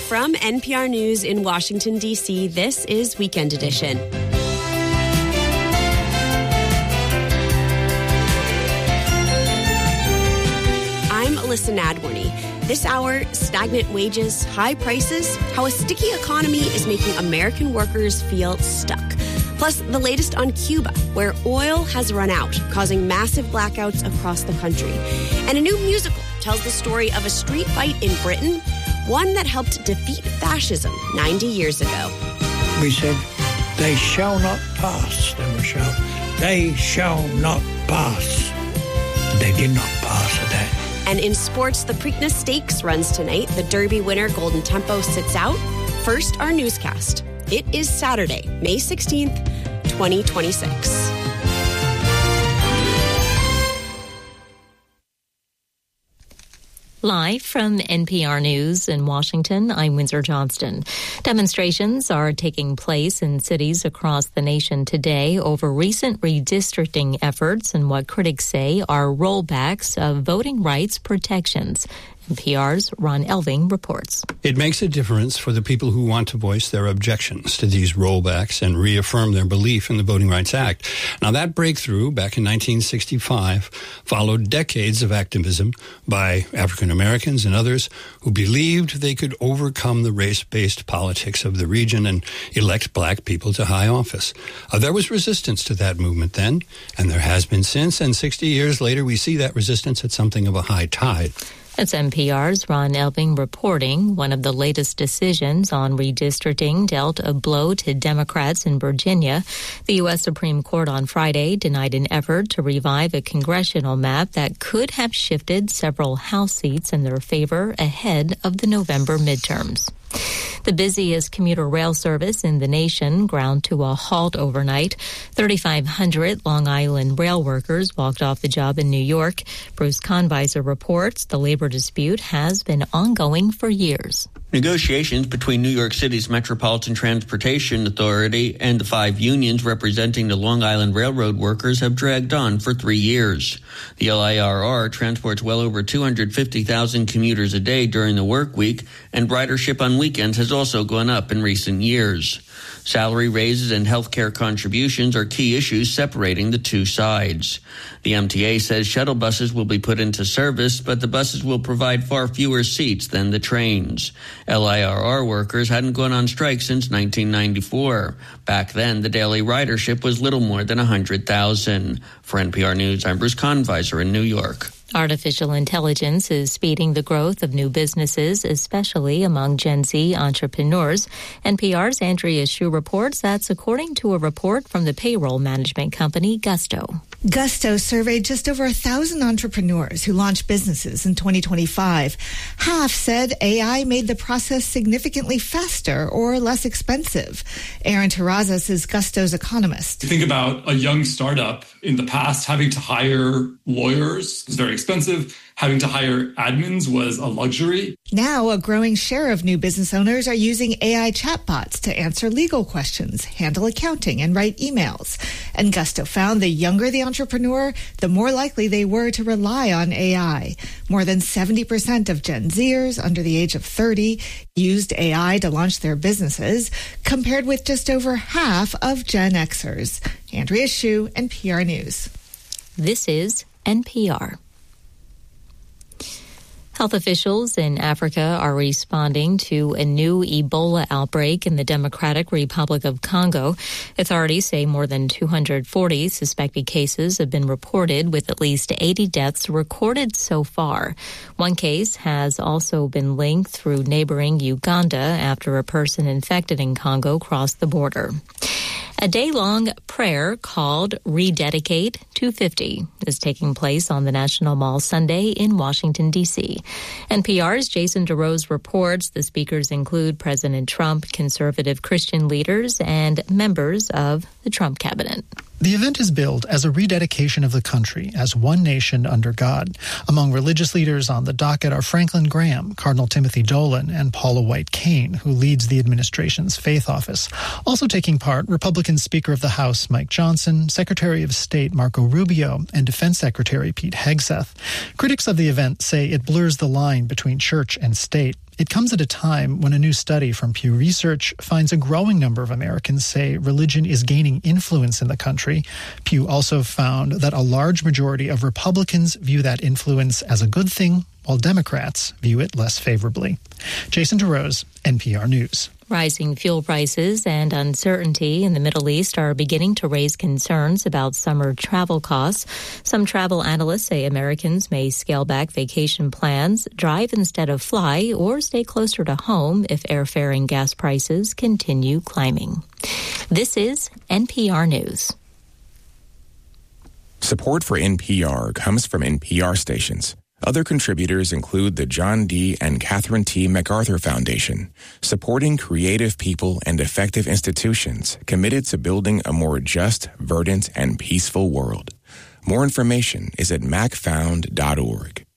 From NPR News in Washington, D.C., this is Weekend Edition. I'm Alyssa Nadworny. This hour, stagnant wages, high prices, how a sticky economy is making American workers feel stuck. Plus, the latest on Cuba, where oil has run out, causing massive blackouts across the country. And a new musical tells the story of a street fight in Britain, one that helped defeat fascism 90 years ago. We said, they shall not pass, they were shouting. They shall not pass. They did not pass a day. And in sports, the Preakness Stakes runs tonight. The Derby winner, Golden Tempo, sits out. First, our newscast. It is Saturday, May 16th, 2026. Live from NPR News in Washington, I'm Windsor Johnston. Demonstrations are taking place in cities across the nation today over recent redistricting efforts and what critics say are rollbacks of voting rights protections. NPR's Ron Elving reports. It makes a difference for the people who want to voice their objections to these rollbacks and reaffirm their belief in the Voting Rights Act. Now, that breakthrough back in 1965 followed decades of activism by African Americans and others who believed they could overcome the race-based politics of the region and elect black people to high office. There was resistance to that movement then, and there has been since, and 60 years later we see that resistance at something of a high tide. It's NPR's Ron Elving reporting. One of the latest decisions on redistricting dealt a blow to Democrats in Virginia. The U.S. Supreme Court on Friday denied an effort to revive a congressional map that could have shifted several House seats in their favor ahead of the November midterms. The busiest commuter rail service in the nation ground to a halt overnight. 3,500 Long Island rail workers walked off the job in New York. Bruce Conviser reports the labor dispute has been ongoing for years. Negotiations between New York City's Metropolitan Transportation Authority and the 5 unions representing the Long Island Railroad workers have dragged on for 3 years. The LIRR transports well over 250,000 commuters a day during the work week, and ridership on weekends has also gone up in recent years. Salary raises and health care contributions are key issues separating the two sides. The MTA says shuttle buses will be put into service, but the buses will provide far fewer seats than the trains. LIRR workers hadn't gone on strike since 1994. Back then, the daily ridership was little more than 100,000. For NPR News, I'm Bruce Conviser in New York. Artificial intelligence is speeding the growth of new businesses, especially among Gen Z entrepreneurs. NPR's Andrea Hsu reports that's according to a report from the payroll management company Gusto. Gusto surveyed just over 1,000 entrepreneurs who launched businesses in 2025. Half said AI made the process significantly faster or less expensive. Aaron Terrazas is Gusto's economist. Think about a young startup in the past having to hire lawyers was very expensive. Having to hire admins was a luxury. Now, a growing share of new business owners are using AI chatbots to answer legal questions, handle accounting, and write emails. And Gusto found the younger the entrepreneur, the more likely they were to rely on AI. More than 70% of Gen Zers under the age of 30 used AI to launch their businesses, compared with just over half of Gen Xers. Andrea Hsu, NPR News. This is NPR. Health officials in Africa are responding to a new Ebola outbreak in the Democratic Republic of Congo. Authorities say more than 240 suspected cases have been reported, with at least 80 deaths recorded so far. One case has also been linked through neighboring Uganda after a person infected in Congo crossed the border. A day-long prayer called Rededicate 250 is taking place on the National Mall Sunday in Washington, D.C. NPR's Jason DeRose reports the speakers include President Trump, conservative Christian leaders, and members of the Trump cabinet. The event is billed as a rededication of the country as one nation under God. Among religious leaders on the docket are Franklin Graham, Cardinal Timothy Dolan, and Paula White Cain, who leads the administration's faith office. Also taking part, Republican Speaker of the House Mike Johnson, Secretary of State Marco Rubio, and Defense Secretary Pete Hegseth. Critics of the event say it blurs the line between church and state. It comes at a time when a new study from Pew Research finds a growing number of Americans say religion is gaining influence in the country. Pew also found that a large majority of Republicans view that influence as a good thing, while Democrats view it less favorably. Jason DeRose, NPR News. Rising fuel prices and uncertainty in the Middle East are beginning to raise concerns about summer travel costs. Some travel analysts say Americans may scale back vacation plans, drive instead of fly, or stay closer to home if airfare and gas prices continue climbing. This is NPR News. Support for NPR comes from NPR stations. Other contributors include the John D. and Catherine T. MacArthur Foundation, supporting creative people and effective institutions committed to building a more just, verdant, and peaceful world. More information is at macfound.org.